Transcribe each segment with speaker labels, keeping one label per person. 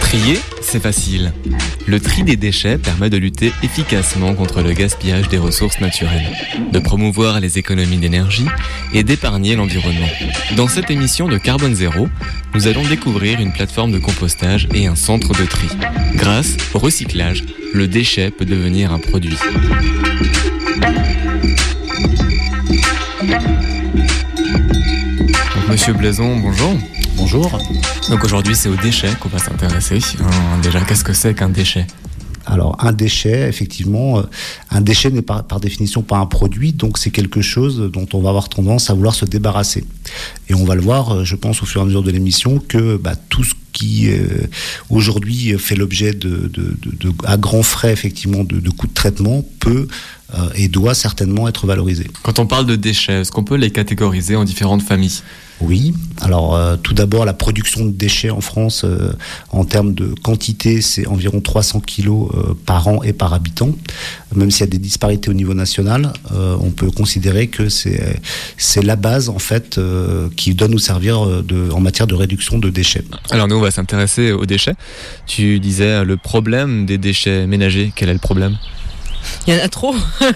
Speaker 1: Trier, c'est facile. Le tri des déchets permet de lutter efficacement contre le gaspillage des ressources naturelles, de promouvoir les économies d'énergie et d'épargner l'environnement. Dans cette émission de Carbone Zéro, nous allons découvrir une plateforme de compostage et un centre de tri. Grâce au recyclage, le déchet peut devenir un produit. Donc, Monsieur Blaison, bonjour.
Speaker 2: Bonjour.
Speaker 1: Donc aujourd'hui, c'est aux déchets qu'on va s'intéresser. Déjà, qu'est-ce que c'est qu'un déchet ?
Speaker 2: Alors, un déchet, effectivement, un déchet n'est par définition pas un produit, donc c'est quelque chose dont on va avoir tendance à vouloir se débarrasser. Et on va le voir, je pense, au fur et à mesure de l'émission, que tout ce qui aujourd'hui fait l'objet à grands frais, effectivement, de coûts de traitement, peut et doit certainement être valorisé.
Speaker 1: Quand on parle de déchets, est-ce qu'on peut les catégoriser en différentes familles ?
Speaker 2: Oui, alors tout d'abord la production de déchets en France en termes de quantité, c'est environ 300 kilos par an et par habitant. Même s'il y a des disparités au niveau national, on peut considérer que c'est la base en fait qui doit nous servir en matière de réduction de déchets.
Speaker 1: Alors nous on va s'intéresser aux déchets. Tu disais le problème des déchets ménagers, quel est le problème ?
Speaker 3: Il y en a trop.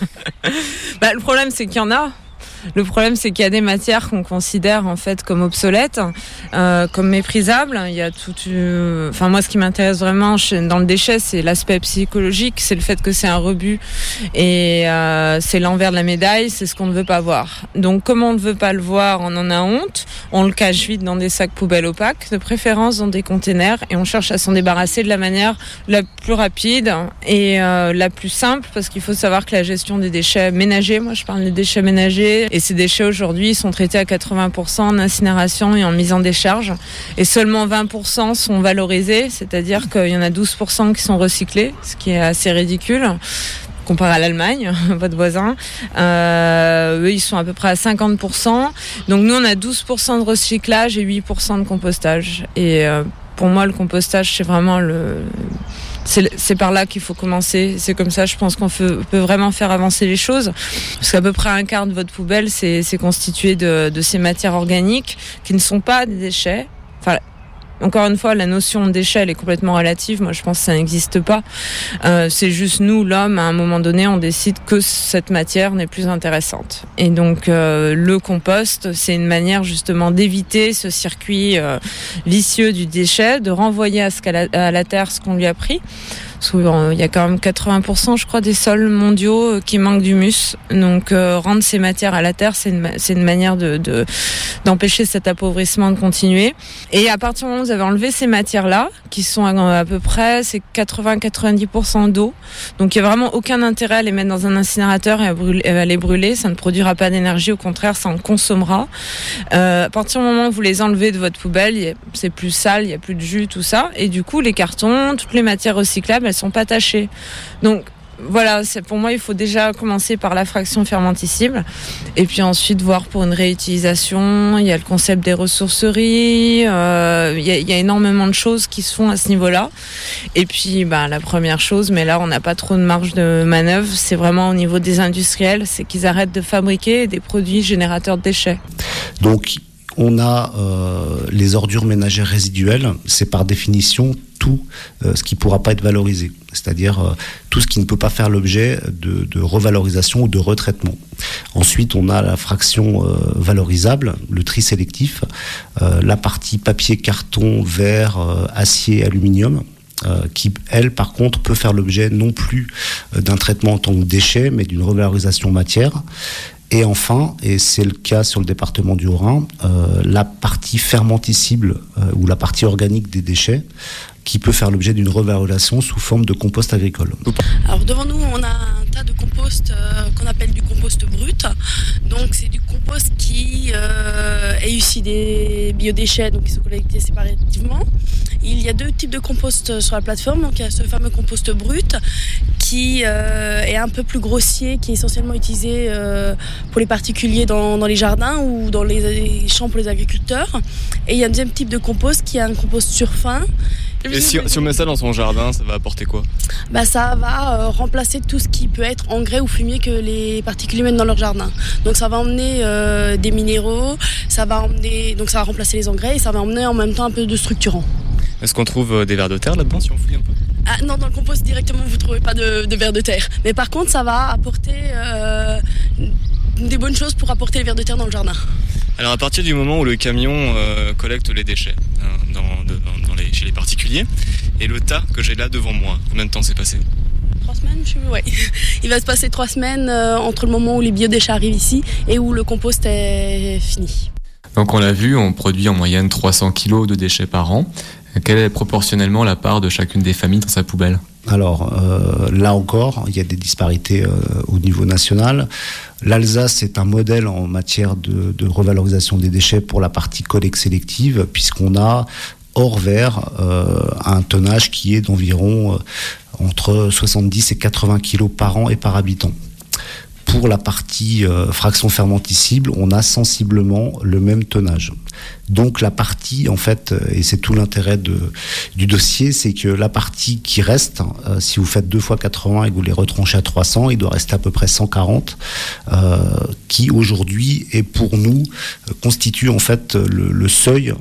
Speaker 3: Le problème c'est qu'il y en a. Le problème, c'est qu'il y a des matières qu'on considère en fait comme obsolètes, comme méprisables. Il y a moi, ce qui m'intéresse vraiment dans le déchet, c'est l'aspect psychologique, c'est le fait que c'est un rebut et c'est l'envers de la médaille, c'est ce qu'on ne veut pas voir. Donc, comme on ne veut pas le voir, on en a honte, on le cache vite dans des sacs poubelles opaques, de préférence dans des containers, et on cherche à s'en débarrasser de la manière la plus rapide et la plus simple, parce qu'il faut savoir que la gestion des déchets ménagers, moi je parle des déchets ménagers, et ces déchets aujourd'hui sont traités à 80% en incinération et en mise en décharge. Et seulement 20% sont valorisés, c'est-à-dire qu'il y en a 12% qui sont recyclés, ce qui est assez ridicule comparé à l'Allemagne, votre voisin. Eux, ils sont à peu près à 50%. Donc nous, on a 12% de recyclage et 8% de compostage. Et pour moi, le compostage, c'est vraiment c'est par là qu'il faut commencer. C'est comme ça, je pense qu'on peut vraiment faire avancer les choses. Parce qu'à peu près un quart de votre poubelle, c'est constitué de ces matières organiques qui ne sont pas des déchets. Enfin, encore une fois, la notion de déchet, elle est complètement relative. Moi, je pense que ça n'existe pas. C'est juste nous, l'homme, à un moment donné, on décide que cette matière n'est plus intéressante. Et donc, le compost, c'est une manière justement d'éviter ce circuit vicieux du déchet, de renvoyer à la terre ce qu'on lui a pris. Parce qu'il y a quand même 80%, je crois, des sols mondiaux qui manquent d'humus. Donc, rendre ces matières à la terre, c'est une manière d'empêcher cet appauvrissement de continuer. Et à partir du moment où vous avez enlevé ces matières-là, qui sont à peu près, c'est 80-90% d'eau. Donc, il n'y a vraiment aucun intérêt à les mettre dans un incinérateur et à les brûler. Ça ne produira pas d'énergie, au contraire, ça en consommera. À partir du moment où vous les enlevez de votre poubelle, c'est plus sale, il n'y a plus de jus, tout ça. Et du coup, les cartons, toutes les matières recyclables, elles sont pas tachées. Donc voilà, pour moi, il faut déjà commencer par la fraction fermentescible et puis ensuite voir pour une réutilisation. Il y a le concept des ressourceries, il y a énormément de choses qui se font à ce niveau-là. Et puis la première chose, mais là on n'a pas trop de marge de manœuvre, c'est vraiment au niveau des industriels, c'est qu'ils arrêtent de fabriquer des produits générateurs de déchets.
Speaker 2: Donc on a les ordures ménagères résiduelles, c'est par définition tout ce qui ne pourra pas être valorisé, c'est-à-dire tout ce qui ne peut pas faire l'objet de revalorisation ou de retraitement. Ensuite, on a la fraction valorisable, le tri sélectif, la partie papier, carton, verre, acier, aluminium, qui, elle, par contre, peut faire l'objet non plus d'un traitement en tant que déchet, mais d'une revalorisation matière. Et enfin, et c'est le cas sur le département du Haut-Rhin, la partie fermentescible ou la partie organique des déchets qui peut faire l'objet d'une revalorisation sous forme de compost agricole.
Speaker 4: Alors devant nous, on a un tas de compost qu'on appelle du compost brut. Donc c'est du compost qui est issu des biodéchets, donc qui sont collectés séparativement. Il y a deux types de compost sur la plateforme. Donc il y a ce fameux compost brut qui est un peu plus grossier, qui est essentiellement utilisé pour les particuliers dans les jardins ou dans les champs pour les agriculteurs. Et il y a un deuxième type de compost qui est un compost surfin.
Speaker 1: Et si on met ça dans son jardin, ça va apporter quoi ?
Speaker 4: Ça va remplacer tout ce qui peut être engrais ou fumier que les particuliers mettent dans leur jardin. Donc ça va emmener des minéraux, ça va remplacer les engrais et ça va emmener en même temps un peu de structurant.
Speaker 1: Est-ce qu'on trouve des vers de terre là-dedans si on fouille un peu ?
Speaker 4: Ah non, dans le compost directement vous ne trouvez pas de vers de terre. Mais par contre ça va apporter des bonnes choses pour apporter les vers de terre dans le jardin.
Speaker 1: Alors à partir du moment où le camion collecte les déchets chez les particuliers, et le tas que j'ai là devant moi, combien de temps s'est passé ?
Speaker 4: 3 semaines, ouais. Il va se passer 3 semaines entre le moment où les biodéchets arrivent ici et où le compost est fini.
Speaker 1: Donc on l'a vu, on produit en moyenne 300 kg de déchets par an. Quelle est proportionnellement la part de chacune des familles dans sa poubelle ?
Speaker 2: Alors là encore, il y a des disparités au niveau national. L'Alsace est un modèle en matière de revalorisation des déchets pour la partie collecte sélective, puisqu'on a hors verre un tonnage qui est d'environ entre 70 et 80 kg par an et par habitant. Pour la partie fraction fermentescible, on a sensiblement le même tonnage. Donc la partie, en fait, et c'est tout l'intérêt du dossier, c'est que la partie qui reste, si vous faites 2 fois 80 et que vous les retranchez à 300, il doit rester à peu près 140, qui aujourd'hui, et pour nous, constitue en fait le seuil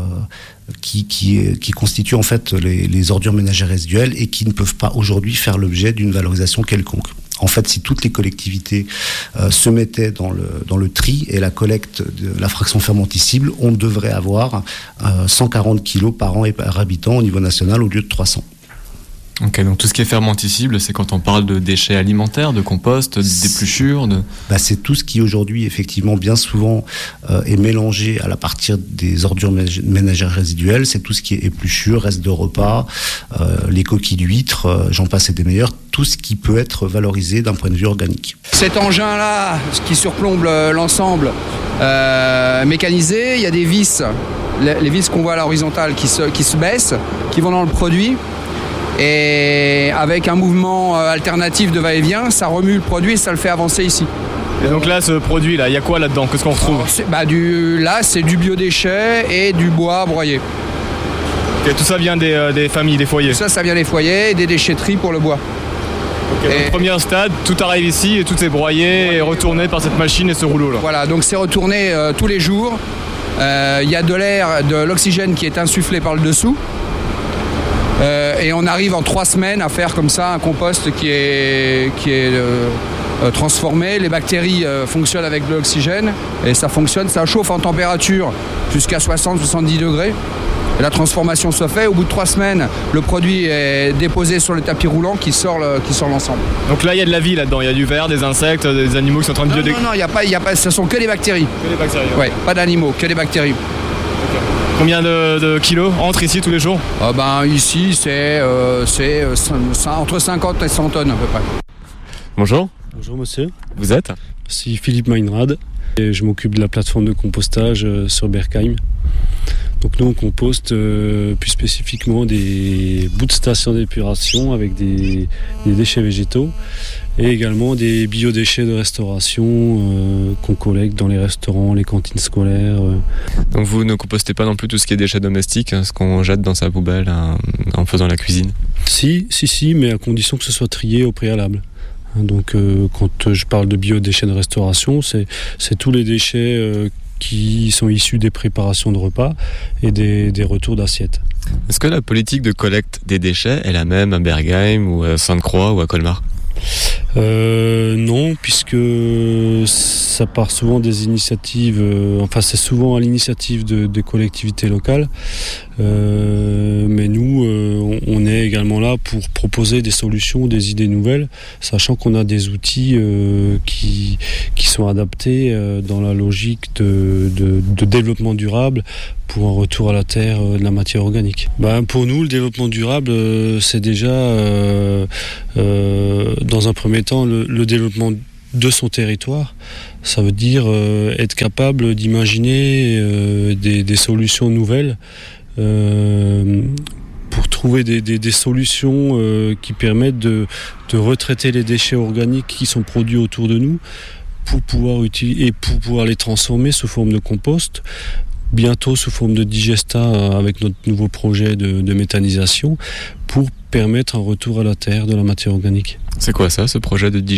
Speaker 2: qui constitue en fait les ordures ménagères résiduelles et qui ne peuvent pas aujourd'hui faire l'objet d'une valorisation quelconque. En fait, si toutes les collectivités se mettaient dans le tri et la collecte de la fraction fermentescible, on devrait avoir 140 kg par an et par habitant au niveau national au lieu de 300.
Speaker 1: Ok, donc tout ce qui est fermentescible, c'est quand on parle de déchets alimentaires, de compost, d'épluchures
Speaker 2: c'est tout ce qui aujourd'hui, effectivement, bien souvent est mélangé à partir des ordures ménagères résiduelles. C'est tout ce qui est épluchures, restes de repas, les coquilles d'huîtres, j'en passe et des meilleurs, tout ce qui peut être valorisé d'un point de vue organique.
Speaker 5: Cet engin-là, qui surplombe l'ensemble mécanisé, il y a des vis, les vis qu'on voit à l'horizontale qui se baissent, qui vont dans le produit. Et avec un mouvement alternatif de va-et-vient, ça remue le produit et ça le fait avancer ici.
Speaker 1: Et donc là, ce produit-là, il y a quoi là-dedans ? Qu'est-ce qu'on retrouve ?
Speaker 5: Là, c'est du biodéchet et du bois broyé.
Speaker 1: Et tout ça vient des familles, des foyers ?
Speaker 5: Ça vient des foyers et des déchetteries pour le bois.
Speaker 1: Okay, donc, premier stade, tout arrive ici et tout est broyé et retourné par cette machine et ce rouleau-là.
Speaker 5: Voilà, donc c'est retourné tous les jours. Il y a de l'air, de l'oxygène qui est insufflé par le dessous. Et on arrive en 3 semaines à faire comme ça un compost qui est transformé. Les bactéries fonctionnent avec de l'oxygène et ça chauffe en température jusqu'à 60-70 degrés. Et la transformation se fait. Au bout de 3 semaines, le produit est déposé sur le tapis roulant qui sort l'ensemble.
Speaker 1: Donc là, il y a de la vie là-dedans. Il y a du verre, des insectes, des animaux qui sont en train de biodégrader.
Speaker 5: Non, il y a pas. Ce sont que des bactéries.
Speaker 1: Que des bactéries.
Speaker 5: Ouais, pas d'animaux, que des bactéries.
Speaker 1: Okay. Combien de kilos entrent ici tous les jours ?
Speaker 5: Ici, c'est entre 50 et 100 tonnes à peu près.
Speaker 1: Bonjour.
Speaker 6: Bonjour monsieur.
Speaker 1: Vous êtes ?
Speaker 6: C'est Philippe Meinrad et je m'occupe de la plateforme de compostage sur Berkheim. Donc nous on composte plus spécifiquement des bouts de stations d'épuration avec des déchets végétaux et également des biodéchets de restauration qu'on collecte dans les restaurants, les cantines scolaires.
Speaker 1: Donc vous ne compostez pas non plus tout ce qui est déchets domestiques, ce qu'on jette dans sa poubelle en faisant la cuisine ?
Speaker 6: Si, mais à condition que ce soit trié au préalable. Donc quand je parle de biodéchets de restauration, c'est tous les déchets qui sont issus des préparations de repas et des retours d'assiettes.
Speaker 1: Est-ce que la politique de collecte des déchets est la même à Berkheim ou à Sainte-Croix ou à Colmar ?
Speaker 6: Non, puisque ça part souvent des initiatives, c'est souvent à l'initiative des collectivités locales, mais nous, on est également là pour proposer des solutions, des idées nouvelles, sachant qu'on a des outils qui sont adaptés dans la logique de développement durable pour un retour à la terre de la matière organique. Pour nous, le développement durable, c'est déjà, dans un premier temps, le développement de son territoire. Ça veut dire être capable d'imaginer des solutions nouvelles pour trouver des solutions qui permettent de retraiter les déchets organiques qui sont produits autour de nous pour pouvoir les transformer sous forme de compost, bientôt sous forme de digesta avec notre nouveau projet de méthanisation pour permettre un retour à la terre de la matière organique.
Speaker 1: C'est quoi ça, ce projet de digesta ?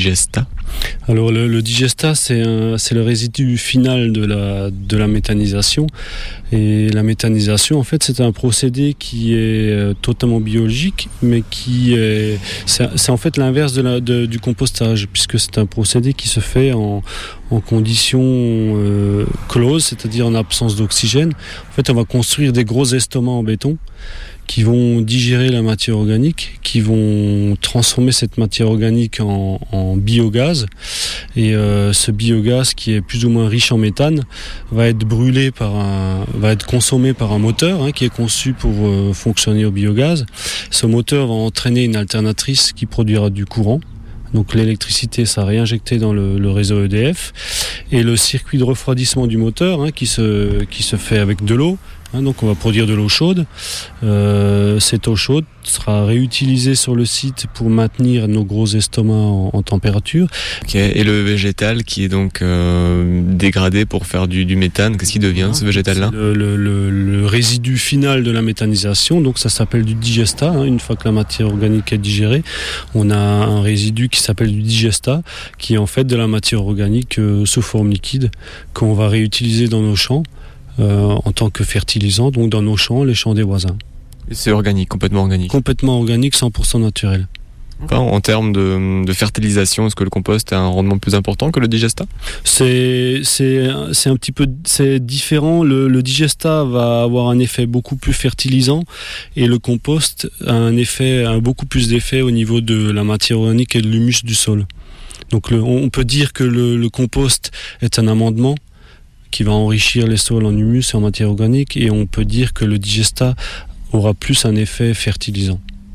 Speaker 6: Alors le digesta, c'est le résidu final de la méthanisation. Et la méthanisation, en fait, c'est un procédé qui est totalement biologique, mais c'est en fait l'inverse du compostage, puisque c'est un procédé qui se fait en conditions closes, c'est-à-dire en absence d'oxygène. En fait, on va construire des gros estomacs en béton qui vont digérer la matière organique, qui vont transformer cette matière organique en biogaz. Et ce biogaz, qui est plus ou moins riche en méthane, va être consommé par un moteur qui est conçu pour fonctionner au biogaz. Ce moteur va entraîner une alternatrice qui produira du courant. Donc l'électricité sera réinjectée dans le réseau EDF. Et le circuit de refroidissement du moteur, qui se fait avec de l'eau. Donc on va produire de l'eau chaude. Cette eau chaude sera réutilisée sur le site pour maintenir nos gros estomacs en température. Okay. Et le végétal qui est donc dégradé pour faire du méthane, qu'est-ce qui devient ce végétal-là ? Le résidu final de la méthanisation, donc ça s'appelle du digesta. Une fois que la matière organique est digérée, on a un résidu qui s'appelle du digesta, qui est en fait de la matière organique sous forme liquide qu'on va réutiliser dans nos champs. En tant que fertilisant, donc dans nos champs, les champs des voisins.
Speaker 1: Et c'est organique, complètement organique ?
Speaker 6: Complètement organique, 100% naturel.
Speaker 1: En termes de fertilisation, est-ce que le compost a un rendement plus important que le digesta ? C'est
Speaker 6: un petit peu différent. Le digesta va avoir un effet beaucoup plus fertilisant et le compost a beaucoup plus d'effet au niveau de la matière organique et de l'humus du sol. Donc on peut dire que le compost est un amendement qui va enrichir les sols en humus et en matière organique, et on peut dire que le digesta aura plus un effet fertilisant.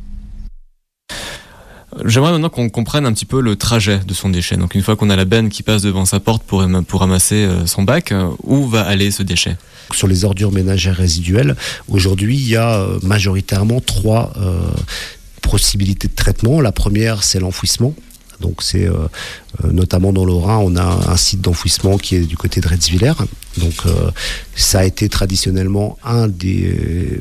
Speaker 1: J'aimerais maintenant qu'on comprenne un petit peu le trajet de son déchet. Donc une fois qu'on a la benne qui passe devant sa porte pour ramasser son bac, où va aller ce déchet ?
Speaker 2: Sur les ordures ménagères résiduelles, aujourd'hui il y a majoritairement 3 possibilités de traitement. La première, c'est l'enfouissement. Donc c'est notamment dans l'Haut-Rhin, on a un site d'enfouissement qui est du côté de Retzwiller. Donc ça a été traditionnellement un des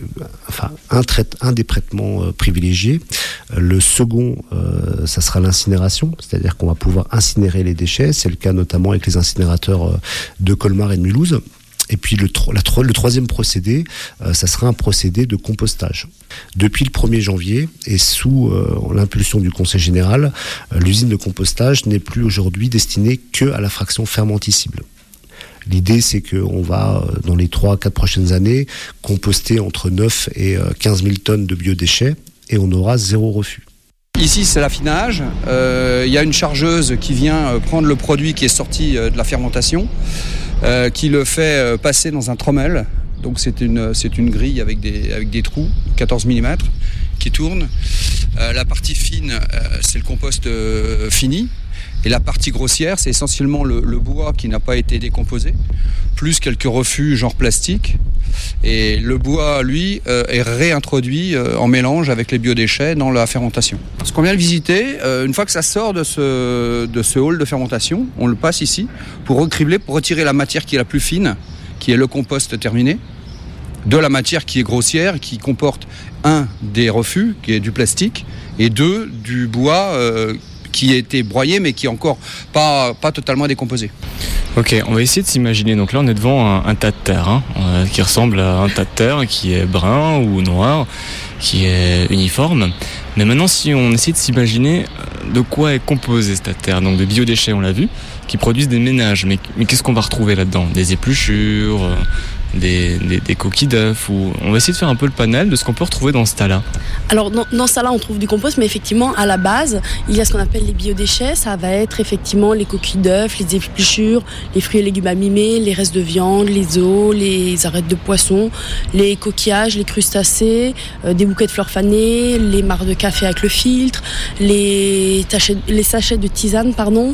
Speaker 2: traitements privilégiés. Le second, ça sera l'incinération, c'est-à-dire qu'on va pouvoir incinérer les déchets. C'est le cas notamment avec les incinérateurs de Colmar et de Mulhouse. Et puis le troisième procédé, ça sera un procédé de compostage. Depuis le 1er janvier, et sous l'impulsion du Conseil général, l'usine de compostage n'est plus aujourd'hui destinée que à la fraction fermentescible. L'idée, c'est qu'on va, dans les 3-4 prochaines années, composter entre 9 et 15 000 tonnes de biodéchets, et on aura 0 refus.
Speaker 5: Ici, c'est l'affinage. Il y a une chargeuse qui vient prendre le produit qui est sorti de la fermentation, qui le fait passer dans un trommel. Donc c'est une grille avec des trous, 14 mm, qui tourne. La partie fine, c'est le compost fini. Et la partie grossière, c'est essentiellement le bois qui n'a pas été décomposé, plus quelques refus genre plastique. Et le bois, lui, est réintroduit en mélange avec les biodéchets dans la fermentation. Ce qu'on vient de visiter, une fois que ça sort de ce hall de fermentation, on le passe ici pour recribler, pour retirer la matière qui est la plus fine, qui est le compost terminé, de la matière qui est grossière, qui comporte 1 des refus, qui est du plastique, et 2 du bois qui a été broyé mais qui est encore pas totalement décomposé.
Speaker 1: Ok, on va essayer de s'imaginer. Donc là, on est devant un tas de terre qui ressemble à un tas de terre qui est brun ou noir, qui est uniforme. Mais maintenant, si on essaie de s'imaginer de quoi est composé ce tas de terre, donc de biodéchets, on l'a vu, qui produisent des ménages. Mais qu'est-ce qu'on va retrouver là-dedans ? Des épluchures, des coquilles d'œufs, ou on va essayer de faire un peu le panel de ce qu'on peut retrouver dans ce tas-là.
Speaker 4: Alors dans ce tas-là, on trouve du compost, mais effectivement, à la base, il y a ce qu'on appelle les biodéchets. Ça va être effectivement les coquilles d'œufs, les épluchures, les fruits et légumes abîmés, les restes de viande, les os, les arêtes de poisson, les coquillages, les crustacés, des bouquets de fleurs fanées, les marcs de café avec le filtre, les sachets de tisane,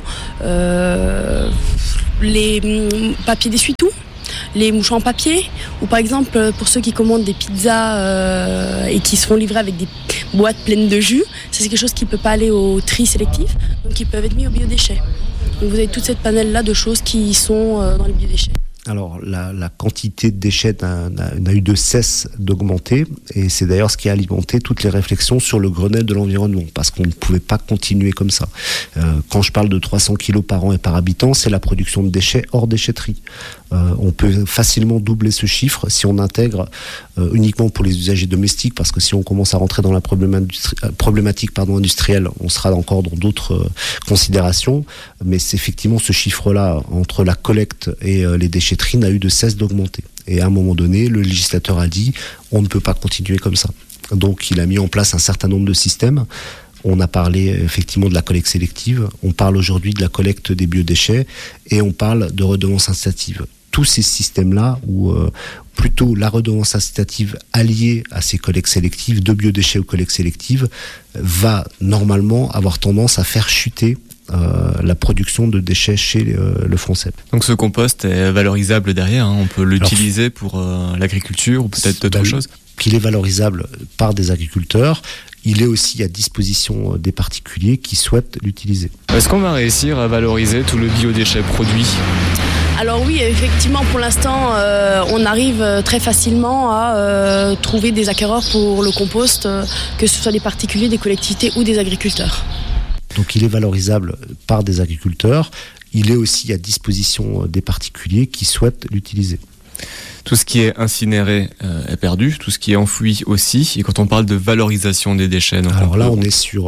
Speaker 4: les papiers d'essuie-tout, les mouchoirs en papier, ou par exemple pour ceux qui commandent des pizzas et qui seront livrés avec des boîtes pleines de jus, c'est quelque chose qui ne peut pas aller au tri sélectif, donc ils peuvent être mis aux biodéchets. Donc vous avez toute cette panel là de choses qui sont dans les biodéchets.
Speaker 2: Alors, la quantité de déchets n'a eu de cesse d'augmenter, et c'est d'ailleurs ce qui a alimenté toutes les réflexions sur le Grenelle de l'environnement, parce qu'on ne pouvait pas continuer comme ça. Quand je parle de 300 kilos par an et par habitant, c'est la production de déchets hors déchetterie. On peut facilement doubler ce chiffre si on intègre uniquement pour les usagers domestiques, parce que si on commence à rentrer dans la problématique industrielle, on sera encore dans d'autres considérations, mais c'est effectivement ce chiffre-là, entre la collecte et les déchetteries, n'a eu de cesse d'augmenter. Et à un moment donné, le législateur a dit on ne peut pas continuer comme ça. Donc il a mis en place un certain nombre de systèmes. On a parlé effectivement de la collecte sélective, on parle aujourd'hui de la collecte des biodéchets et on parle de redevance incitative. Tous ces systèmes-là, ou plutôt la redevance incitative alliée à ces collectes sélectives, de biodéchets ou collectes sélectives, va normalement avoir tendance à faire chuter la production de déchets chez le Français.
Speaker 1: Donc ce compost est valorisable derrière, on peut l'utiliser pour l'agriculture ou peut-être d'autres choses.
Speaker 2: Qu'il est valorisable par des agriculteurs, il est aussi à disposition des particuliers qui souhaitent l'utiliser.
Speaker 1: Est-ce qu'on va réussir à valoriser tout le biodéchet produit ?
Speaker 4: Alors oui, effectivement, pour l'instant, on arrive très facilement à trouver des acquéreurs pour le compost, que ce soit des particuliers, des collectivités ou des agriculteurs.
Speaker 2: Donc il est valorisable par des agriculteurs, il est aussi à disposition des particuliers qui souhaitent l'utiliser.
Speaker 1: Tout ce qui est incinéré est perdu, tout ce qui est enfoui aussi. Et quand on parle de valorisation des déchets, donc
Speaker 2: alors là, on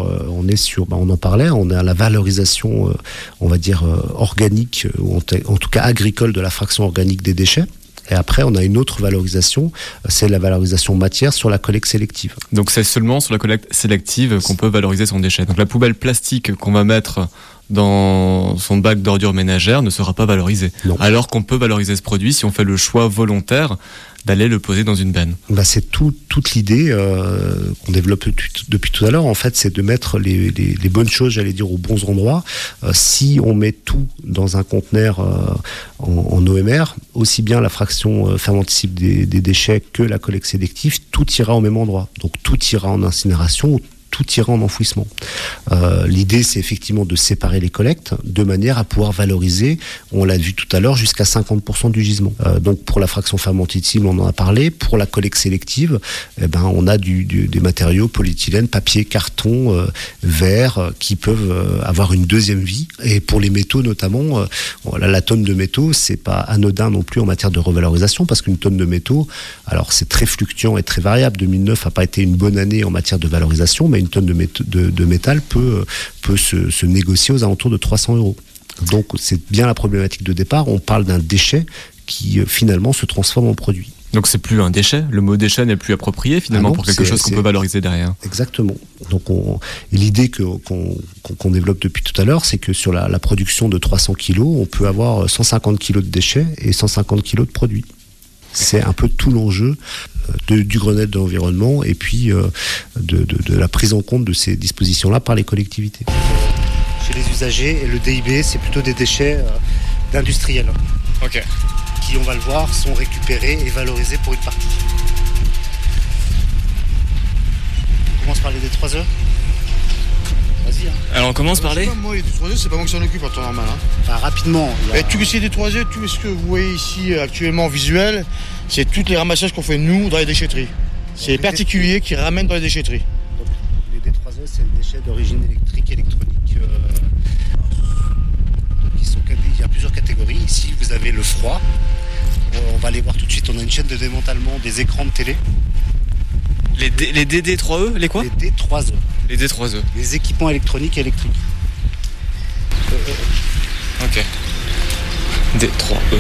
Speaker 2: en parlait, on est à la valorisation, on va dire organique, ou en tout cas agricole de la fraction organique des déchets. Et après, on a une autre valorisation, c'est la valorisation matière sur la collecte sélective.
Speaker 1: Donc c'est seulement sur la collecte sélective qu'on peut valoriser son déchet. Donc la poubelle plastique qu'on va mettre dans son bac d'ordures ménagères ne sera pas valorisée. Non. Alors qu'on peut valoriser ce produit si on fait le choix volontaire d'aller le poser dans une benne.
Speaker 2: C'est toute l'idée qu'on développe depuis tout à l'heure, en fait, c'est de mettre les bonnes choses, j'allais dire, aux bons endroits. Si on met tout dans un conteneur en OMR, aussi bien la fraction fermentescible des déchets que la collecte sélective, tout ira au même endroit. Donc tout ira en incinération, tout ira en enfouissement. L'idée, c'est effectivement de séparer les collectes de manière à pouvoir valoriser, on l'a vu tout à l'heure, jusqu'à 50% du gisement. Donc pour la fraction fermentescible, on en a parlé. Pour la collecte sélective, on a des matériaux polyéthylène, papier, carton, verre, qui peuvent avoir une deuxième vie. Et pour les métaux notamment, la tonne de métaux, c'est pas anodin non plus en matière de revalorisation, parce qu'une tonne de métaux, alors c'est très fluctuant et très variable. 2009 n'a pas été une bonne année en matière de valorisation, mais une tonne de métal peut se négocier aux alentours de 300 €. Donc c'est bien la problématique de départ. On parle d'un déchet qui finalement se transforme en produit.
Speaker 1: Donc c'est plus un déchet, le mot déchet n'est plus approprié finalement pour quelque chose qu'on peut valoriser derrière.
Speaker 2: Exactement. Donc l'idée qu'on développe depuis tout à l'heure, c'est que sur la production de 300 kilos, on peut avoir 150 kilos de déchets et 150 kilos de produits. C'est un peu tout l'enjeu du Grenelle de l'environnement et puis de la prise en compte de ces dispositions-là par les collectivités. Chez les usagers, le DIB, c'est plutôt des déchets d'industriels.
Speaker 1: Ok.
Speaker 2: Qui, on va le voir, sont récupérés et valorisés pour une partie. On commence par les D3E. Vas-y.
Speaker 1: Alors on commence par les...
Speaker 7: Moi, les D3E, c'est pas moi qui s'en occupe en temps normal.
Speaker 2: Rapidement.
Speaker 7: Tous ces D3E, tout ce que vous voyez ici actuellement en visuel, c'est tous les ramassages qu'on fait nous dans les déchetteries. C'est les particuliers qui ramènent dans les déchetteries.
Speaker 2: Donc, les D3E, c'est des déchets d'origine électrique, électronique. Il y a plusieurs catégories. Ici, vous avez le froid. On va aller voir tout de suite. On a une chaîne de démantèlement des écrans de télé.
Speaker 1: Les DD3E, les quoi ?
Speaker 2: Les D3E.
Speaker 1: Les D3E.
Speaker 2: Les équipements électroniques et électriques.
Speaker 1: Ok. D3E.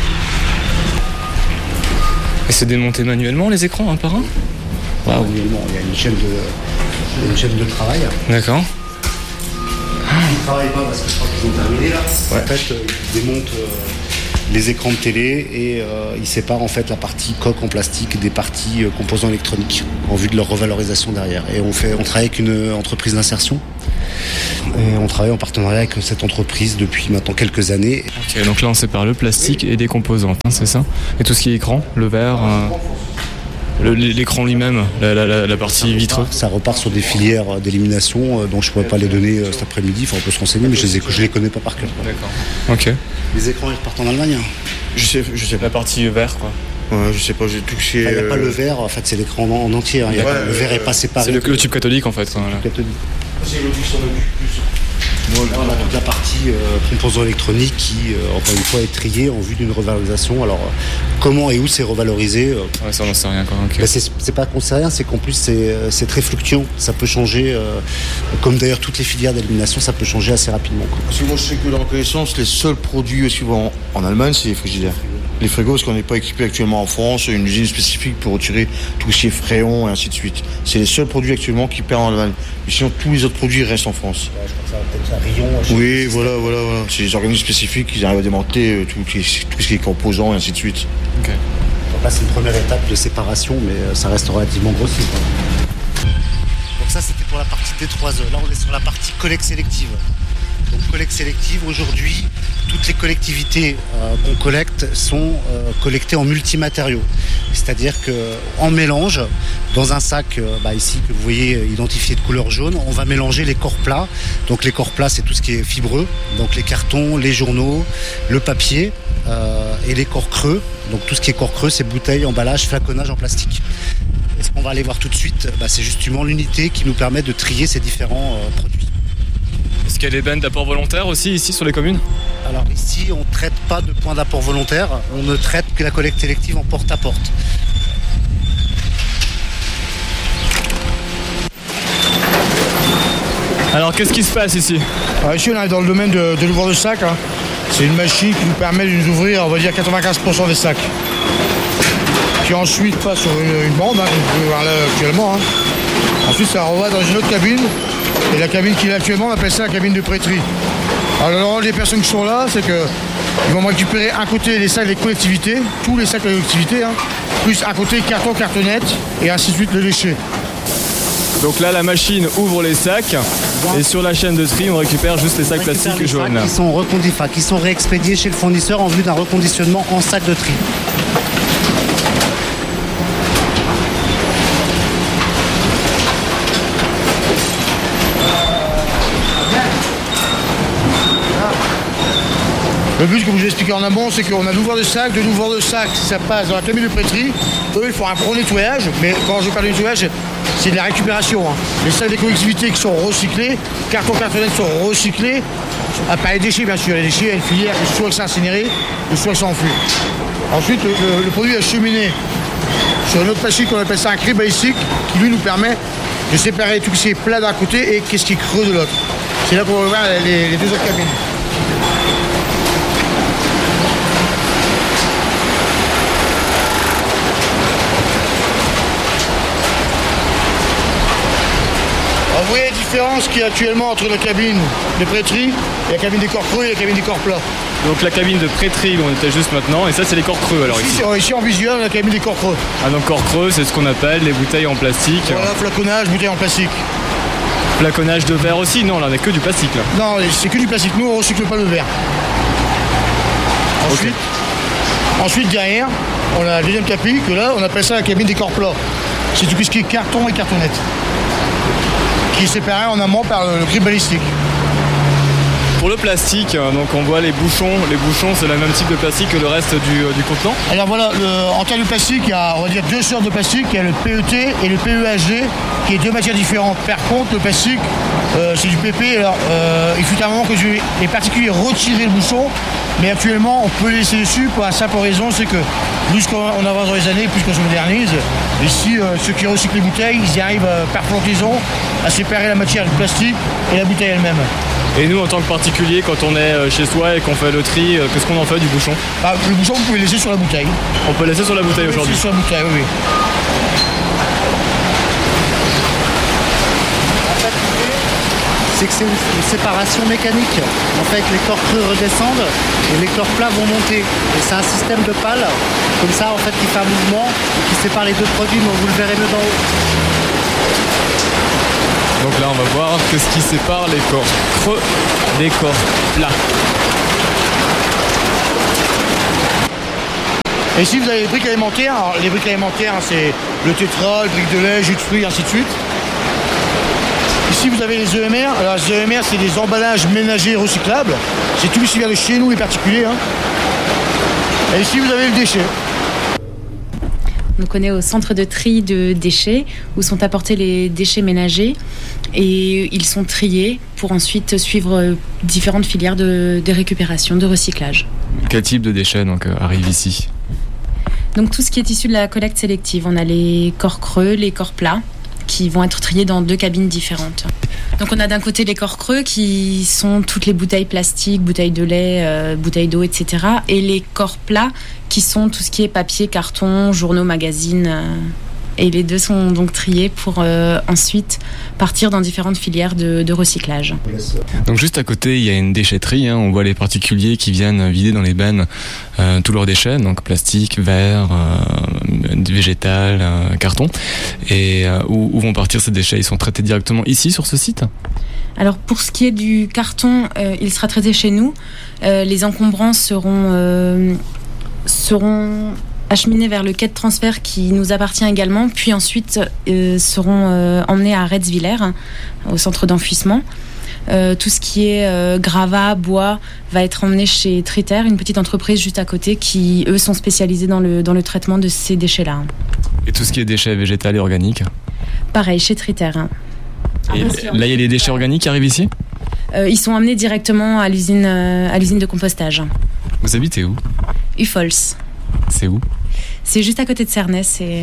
Speaker 1: Et c'est démonté manuellement les écrans un par un ?
Speaker 2: Waouh. Manuellement, il y a une chaîne de travail.
Speaker 1: D'accord.
Speaker 2: Ils ne travaillent pas parce que je crois qu'ils ont terminé là.
Speaker 1: Ouais.
Speaker 2: En fait, ils démontent les écrans de télé et ils séparent en fait la partie coque en plastique des parties composants électroniques en vue de leur revalorisation derrière. Et on travaille avec une entreprise d'insertion. Et on travaille en partenariat avec cette entreprise depuis maintenant quelques années.
Speaker 1: Ok, donc là on sépare le plastique et des composantes, c'est ça ? Et tout ce qui est écran, le verre, l'écran lui-même, la partie vitreux.
Speaker 2: Ça repart sur des filières d'élimination dont je ne pourrais pas les donner cet après-midi. On peut se renseigner, mais je les connais pas par cœur.
Speaker 1: D'accord. Ok.
Speaker 2: Les écrans ils repartent en Allemagne.
Speaker 7: Je sais pas.
Speaker 8: La partie vert, quoi.
Speaker 7: Ouais, je sais pas, j'ai touché.
Speaker 2: Il n'y a pas le verre, en fait, c'est l'écran en entier. Hein. Le verre est pas séparé.
Speaker 8: C'est le tube cathodique, en fait. Voilà.
Speaker 2: Cathodique.
Speaker 7: C'est l'autre qui s'en occupe plus.
Speaker 2: On a toute la partie composants électroniques qui, encore une fois, est triée en vue d'une revalorisation. Alors, comment et où c'est revalorisé
Speaker 8: Ouais, ça, on n'en sait rien, quoi. Okay.
Speaker 2: Ben c'est pas qu'on sait rien, c'est qu'en plus, c'est très fluctuant. Ça peut changer, comme d'ailleurs toutes les filières d'élimination, ça peut changer assez rapidement, quoi.
Speaker 7: Parce que moi, je sais que dans la connaissance, les seuls produits suivants en Allemagne, c'est les frigidaires. Les frigos, parce qu'on n'est pas équipé actuellement en France, une usine spécifique pour retirer tout ce qui est fréon et ainsi de suite. C'est les seuls produits actuellement qui perdent en Allemagne. Mais sinon, tous les autres produits restent en France.
Speaker 2: Ouais, je crois que ça va peut-être un rayon.
Speaker 7: Oui, voilà. C'est des organismes spécifiques qui arrivent à démonter tout ce qui est composants et ainsi de suite.
Speaker 8: Okay.
Speaker 2: Donc là, c'est une première étape de séparation, mais ça reste relativement grossier. Donc ça, c'était pour la partie D3E. Là, on est sur la partie collecte sélective. Donc collecte sélective, aujourd'hui, toutes les collectivités qu'on collecte sont collectées en multimatériaux. C'est-à-dire qu'en mélange, dans un sac ici que vous voyez identifié de couleur jaune, on va mélanger les corps plats. Donc les corps plats, c'est tout ce qui est fibreux, donc les cartons, les journaux, le papier et les corps creux. Donc tout ce qui est corps creux, c'est bouteilles, emballages, flaconnage en plastique. Et ce qu'on va aller voir tout de suite, c'est justement l'unité qui nous permet de trier ces différents produits.
Speaker 8: Est-ce qu'il y a des bennes d'apport volontaire aussi ici sur les communes ?
Speaker 2: Alors ici, on ne traite pas de points d'apport volontaire, on ne traite que la collecte sélective en porte-à-porte.
Speaker 8: Alors qu'est-ce qui se passe ici ?
Speaker 7: Alors ici, on est dans le domaine de l'ouvreur de sac. Hein. C'est une machine qui nous permet de nous ouvrir, on va dire, 95% des sacs. Qui ensuite passe sur une bande, comme vous pouvez voir là actuellement. Hein. Ensuite, ça renvoie dans une autre cabine. Et la cabine qu'il a actuellement, on appelle ça la cabine de prêterie. Alors les personnes qui sont là, c'est qu'ils vont récupérer un côté les sacs des collectivités, tous les sacs des collectivités, hein, plus un côté carton, cartonnette, et ainsi de suite le déchet.
Speaker 8: Donc là, la machine ouvre les sacs, et sur la chaîne de tri, on récupère juste les sacs plastiques jaunes.
Speaker 2: Qui sont réexpédiés chez le fournisseur en vue d'un reconditionnement en sac de tri.
Speaker 7: Le but, comme je vous ai expliqué en amont, c'est qu'on a l'ouvreur de sac, ça passe dans la cabine de prêterie. Eux, ils font un gros nettoyage, mais quand je parle de nettoyage, c'est de la récupération. Hein. Les sacs des collectivités qui sont recyclés, cartons cartonnettes sont recyclés, pas les déchets bien sûr, les déchets, il y a une filière qui soit c'est incinéré, soit c'est enfui. Ensuite, le produit est acheminé sur une autre machine qu'on appelle ça un crib balistique, qui lui nous permet de séparer tout ce qui est plat d'un côté et qu'est-ce qui est creux de l'autre. C'est là qu'on va voir les deux autres cabines. Vous voyez la différence qu'il y a actuellement entre la cabine de prêterie et la cabine des corps creux et la cabine des corps plats.
Speaker 8: Donc la cabine de prêterie où on était juste maintenant, et ça c'est les corps creux alors ici.
Speaker 7: Ici en visuel, la cabine des corps creux.
Speaker 8: Ah donc corps creux, c'est ce qu'on appelle les bouteilles en plastique.
Speaker 7: Voilà, flaconnage, bouteilles en plastique.
Speaker 8: Flaconnage de verre aussi? Non, là on n'a que du plastique là.
Speaker 7: Non, c'est que du plastique, nous on ne recycle pas le verre. Ensuite derrière, on a la deuxième tapis, que là on appelle ça la cabine des corps plats. C'est tout ce qui est carton et cartonnette, qui est séparé en amont par le crib balistique.
Speaker 8: Pour le plastique, donc on voit les bouchons. Les bouchons, c'est le même type de plastique que le reste du contenant.
Speaker 7: Alors voilà, en termes de plastique, il y a on va dire deux sortes de plastique. Il y a le PET et le PEHD, qui est deux matières différentes. Par contre, le plastique, c'est du PP. Alors, il fut un moment que les particuliers retiraient le bouchon, mais actuellement, on peut le laisser dessus pour la simple raison, c'est que plus qu'on avance dans les années, plus qu'on se modernise. Ici, ceux qui recyclent les bouteilles, ils y arrivent par flottaison à séparer la matière du plastique et la bouteille elle-même.
Speaker 8: Et nous, en tant que particulier, quand on est chez soi et qu'on fait le tri, qu'est-ce qu'on en fait du bouchon?
Speaker 7: Le bouchon, vous pouvez le laisser sur la bouteille.
Speaker 8: On peut le laisser sur la bouteille aujourd'hui?
Speaker 7: Sur la bouteille, oui.
Speaker 2: C'est que c'est une séparation mécanique. En fait, les corps creux redescendent et les corps plats vont monter. Et c'est un système de pales, comme ça, en fait, qui fait un mouvement et qui sépare les deux produits, mais vous le verrez mieux d'en haut.
Speaker 8: Donc là, on va voir qu'est-ce qui sépare les corps creux des corps plats.
Speaker 7: Et ici, vous avez les briques alimentaires. Alors, les briques alimentaires, c'est le tétra, le brique de lait, jus de fruits, ainsi de suite. Ici, vous avez les EMR. Alors, les EMR, c'est des emballages ménagers recyclables. C'est tout ce qui vient de chez nous, les particuliers. Hein. Et ici, vous avez le déchet.
Speaker 9: Donc on est au centre de tri de déchets où sont apportés les déchets ménagers et ils sont triés pour ensuite suivre différentes filières de récupération, de recyclage.
Speaker 1: Quel type de déchets donc, arrive ici ?
Speaker 9: Donc tout ce qui est issu de la collecte sélective. On a les corps creux, les corps plats qui vont être triés dans 2 cabines différentes. Donc on a d'un côté les corps creux qui sont toutes les bouteilles plastiques, bouteilles de lait, bouteilles d'eau, etc. Et les corps plats qui sont tout ce qui est papier, carton, journaux, magazines. Et les deux sont donc triés pour ensuite partir dans différentes filières de recyclage.
Speaker 1: Donc juste à côté, il y a une déchetterie. On voit les particuliers qui viennent vider dans les bennes tous leurs déchets, donc plastique, verre, végétal, carton. Et où vont partir ces déchets ? Ils sont traités directement ici sur ce site ?
Speaker 9: Alors pour ce qui est du carton, il sera traité chez nous. Les encombrants seront acheminés vers le quai de transfert qui nous appartient également, puis ensuite seront emmenés à Retzwiller, au centre d'enfouissement. Tout ce qui est gravat, bois, va être emmené chez Triter, une petite entreprise juste à côté qui, eux, sont spécialisés dans le traitement de ces déchets-là.
Speaker 1: Et tout ce qui est déchets végétaux et organiques ?
Speaker 9: Pareil, chez Triter.
Speaker 1: Et là, il y a les déchets organiques qui arrivent ici ?
Speaker 9: Ils sont emmenés directement à l'usine de compostage.
Speaker 1: Vous habitez où ?
Speaker 9: Ufols.
Speaker 1: C'est où ?
Speaker 9: C'est juste à côté de Cernay.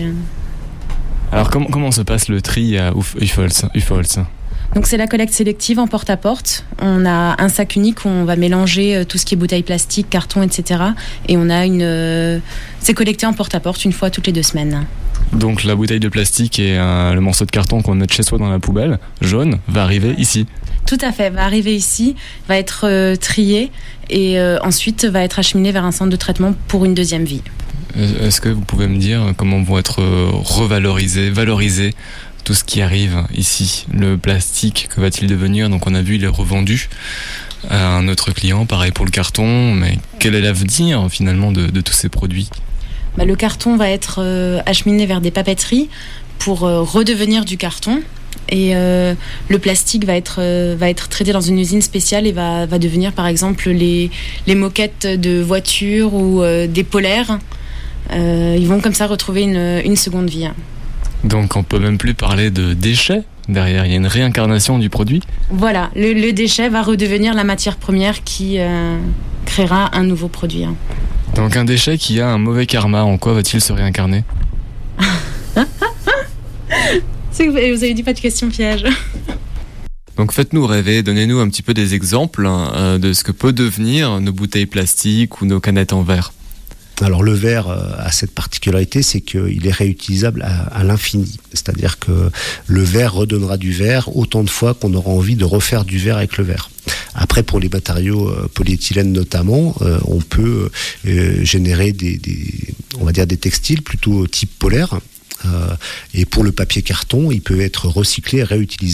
Speaker 1: Alors comment se passe le tri à Ufols ?
Speaker 9: Donc c'est la collecte sélective en porte-à-porte. On a un sac unique où on va mélanger tout ce qui est bouteilles plastiques, carton, etc. Et on a c'est collecté en porte-à-porte une fois toutes les 2 semaines.
Speaker 1: Donc la bouteille de plastique et le morceau de carton qu'on met chez soi dans la poubelle, jaune, va arriver ici.
Speaker 9: Tout à fait, va arriver ici, va être trié et ensuite va être acheminé vers un centre de traitement pour une 2e vie.
Speaker 1: Est-ce que vous pouvez me dire comment vont être valorisé tout ce qui arrive ici ? Le plastique, que va-t-il devenir ? Donc on a vu, il est revendu à un autre client, pareil pour le carton, mais quel est l'avenir finalement de tous ces produits ?
Speaker 9: Le carton va être acheminé vers des papeteries pour redevenir du carton. Et le plastique va être traité dans une usine spéciale et va devenir par exemple les moquettes de voitures ou des polaires. Ils vont comme ça retrouver une seconde vie.
Speaker 1: Donc on peut même plus parler de déchets derrière, il y a une réincarnation du produit.
Speaker 9: Voilà, le déchet va redevenir la matière première qui créera un nouveau produit.
Speaker 1: Donc un déchet qui a un mauvais karma, en quoi va-t-il se réincarner ?
Speaker 9: Vous avez dit pas de questions pièges.
Speaker 1: Donc faites-nous rêver, donnez-nous un petit peu des exemples de ce que peut devenir nos bouteilles plastiques ou nos canettes en verre.
Speaker 2: Alors le verre a cette particularité, c'est qu'il est réutilisable à l'infini. C'est-à-dire que le verre redonnera du verre autant de fois qu'on aura envie de refaire du verre avec le verre. Après, pour les matériaux polyéthylène notamment, on peut générer on va dire des textiles plutôt type polaire. Et pour le papier carton, il peut être recyclé et réutilisé